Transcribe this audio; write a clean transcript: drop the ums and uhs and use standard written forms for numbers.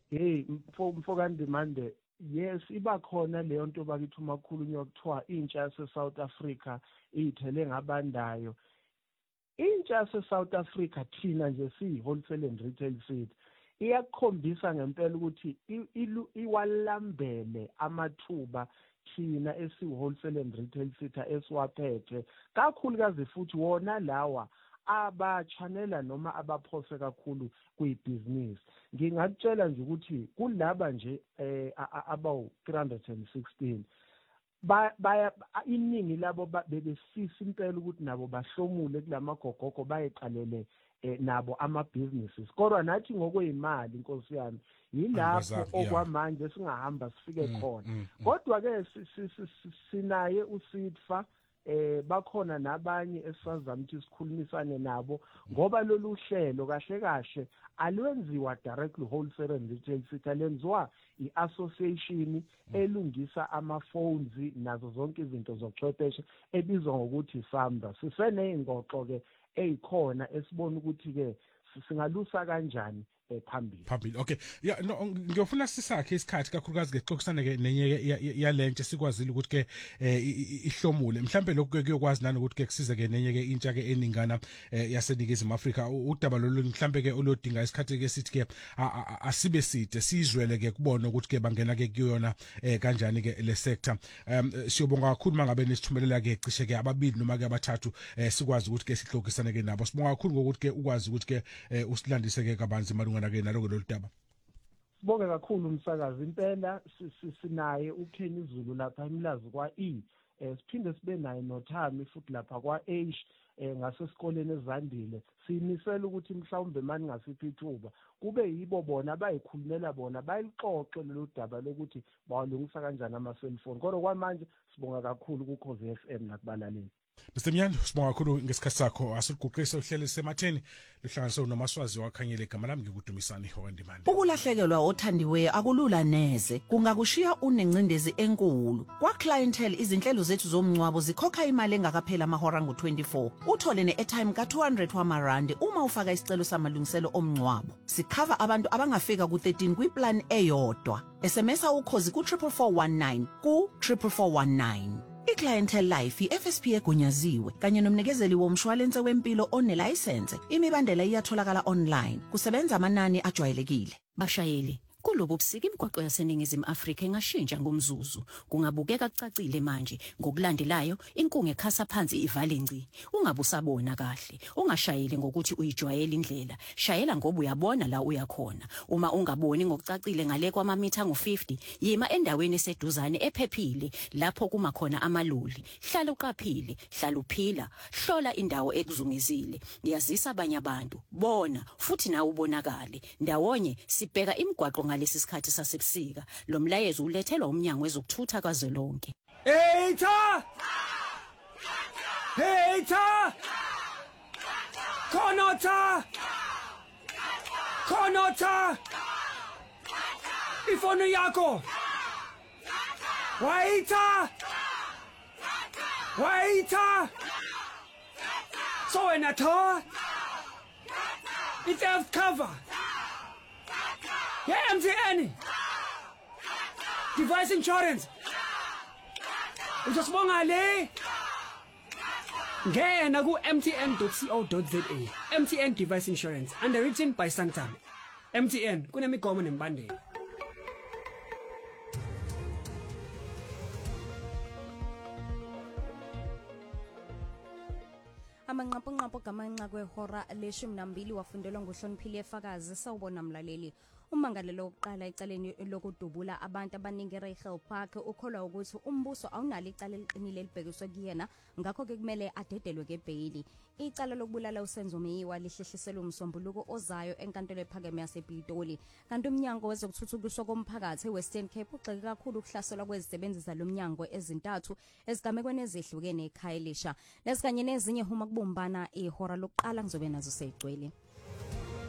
hey mfokandimande yes iba khona leyo nto bakithi uma kukhulunywa kuthiwa intsha yase-South Africa iyithele ngabandayo. Intsha yase-South Africa thina nje siyi-wholesale and retail city iyakukhombisa ngempela ukuthi iwalambele amathuba thina esiyi-wholesale and retail city esiwaphethe, kakhulukazi futhi wona lawa abachanela noma abaphose kakhulu kuyibhizinisi. Ngingakutshela nje ukuthi kulaba nje abawu-316 baya iningi labo bebefisa impela ukuthi nabo bahlomule kulamagogogo bayeqalele nabo ama-businesses, kodwa nathi ngokweyimali Nkosi yami yilapho okwamanje singahamba sifike khona. Kodwa-ke sinaye uSitfa bakhona nabanye esizama ukuthi sikhulumisane nabo ngoba lolu hlelo kahle kahle alwenziwa directly wholesale and retail city, lenziwa i-association elungisa ama-phones nazo zonke izinto zochwepheshe ebizwa ngokuthi SAMRO. Siseney'ngxoxo-ke ey'khona esibona ukuthi-ke singalusa kanjani phambili. Okay, yeah, no, ngiyofuna sisakhe isikhathi kakhulukazi ke xoxisane ke nenye yalentshe sikwazile ukuthi ke ihlomule mhlambe lokho ke kuyokwazi nani ukuthi ke kusize ke nenye ke intsha ke eningana yaseNingizimu Afrika. Udaba lolu mhlambe ke olodinga isikhathi ke sithi ke asibe side sizwele ke kubona ukuthi ke bangena ke kuyona kanjani ke le sector. Siyobonga kakhulu mangabe nesithumelela ke cishe ke ababili noma ke abathathu sikwazi ukuthi ke sihlogisane ke nabo. Sibonga kakhulu ngokuthi ke ukwazi ukuthi ke usilandise ke kabanzi malunga ke naloko lolu daba. Sibonge kakhulu umsakazi impela sinaye uKhenny Zulu lapha eMlazi kwa siphinde sibe naye noThami futhi lapha kwa ngasesikoleni eZandile. Siyimisela ukuthi mhlawumbe manje ngasiphi ithuba kube yibo bona bayikhulumela bona bayixoxe lolu daba lokuthi bawalungisa kanjani ama-cellphone. Kodwa kwamanje sibonga kakhulu kuKhozi FM nakubalaleli. Mr. Mnyando, sibonga kakhulu ngesikhathi sakho. Asiguqise uhlelo sematheni luhlanganiswe noMaswazi wakhanyele igama lami ngikudumisani okwendimande. Ukulahlekelwa othandiweyo akulula neze, kungakushiya unencindezi enkulu. Kwa clientele izinhlelo zethu zomncwabo zikhokha imali engakaphela amahora ngo-24. Uthole ne-airtime ka-200 wamarandi uma ufaka isicelo samalungiselo omncwabo. Sikhava abantu abangafika ku-13 kwiplan eyodwa. SMS ukhozi ku-44419 ku-44419. I-Clientele Life i-FSP egunyaziwe kanye nomnikezeli womshwalense wempilo onelayisense. Imibandela iyatholakala online. Kusebenza amanani ajwayelekile. Bashayeli, kulobu busika imigwaqo yaseNingizimu Afrika engashintsha ngomzuzu. Kungabukeka kucacile manje. Ngokulandelayo, inkungu ekhasa phansi ivale ngci. Ungabusabona kahle. Ungashayeli ngokuthi uyijwayele indlela. Shayela ngoba uyabona la uyakhona. Uma ungaboni ngokucacile ngale kwamamitha ngo-50, yima endaweni eseduzane ephephile lapho kuma khona amaloli. Hlala uqaphile, hlala uphila, hlola indawo ekuzungezile. Yazisa abanye abantu, bona futhi nawe ubonakale. Ndawonye sibheka imigwaqo ngalesi sikhathi sasebusika. Lo mlayezo ulethelwa umnyango wezokuthutha kazwelonke. Hater! Hater! Konota! Konota! Ifono yako! Waiter! Waiter! So wena tho? It's theft cover! Yeah, MTN! Device insurance! Usasibonga le! Ngena ku mtn.co.za. MTN Device Insurance, underwritten by Santam. MTN kunemigomo nembandela. Amanqaponqapo gamanqa kwehora le-12 wafundelwa nguHloniphile Efakazi. Sawubona mlaleli. Umangalelo wokuqala ecaleni lokudubula abantu abaningi eRachel Park ukholwa ukuthi umbuso awunalo icala eliqinile elibhekiswe kuyena, ngakho ke kumele adedelwe ngebhayili. Icala lokubulala uSenzo Meyiwa lihlehliselwe umsombuluko ozayo enkantolo ephakeme yasePitoli. Kanti umnyango wezokuthuthukiswa komphakathi eWestern Cape ugxeke kakhulu ukuhlaselwa kwezisebenzi zalomnyango ezintathu ezigamekweni ezihlukene eKhayelitsha. Lesikanye nezinye huma kubumbana ihora lokuqala ngizobe nazo seyigcwele.